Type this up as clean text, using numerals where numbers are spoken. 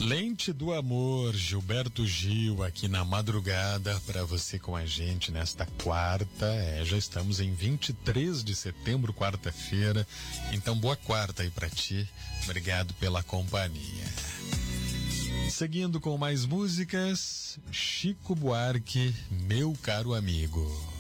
Lente do Amor, Gilberto Gil, aqui na madrugada para você com a gente nesta quarta. Já estamos em 23 de setembro, quarta-feira. Então, boa quarta aí para ti. Obrigado pela companhia. Seguindo com mais músicas, Chico Buarque, Meu Caro Amigo.